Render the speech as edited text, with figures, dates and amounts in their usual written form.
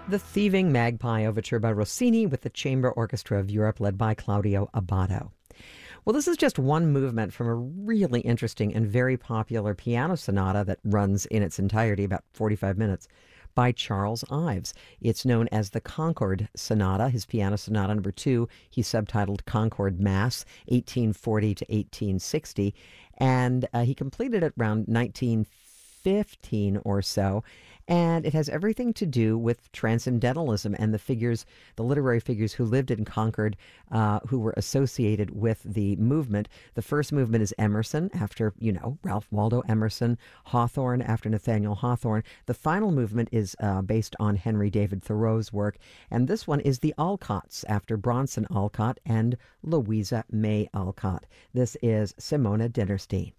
The Thieving Magpie Overture by Rossini with the Chamber Orchestra of Europe led by Claudio Abbado. Well, this is just one movement from a really interesting and very popular piano sonata that runs in its entirety, about 45 minutes, by Charles Ives. It's known as the Concord Sonata, his piano sonata number 2. He subtitled Concord Mass, 1840 to 1860, and he completed it around 1915 or so. And it has everything to do with transcendentalism and the literary figures who lived in Concord, who were associated with the movement. The first movement is Emerson, after, Ralph Waldo Emerson, Hawthorne, after Nathaniel Hawthorne. The final movement is based on Henry David Thoreau's work. And this one is the Alcotts, after Bronson Alcott and Louisa May Alcott. This is Simona Dinnerstein.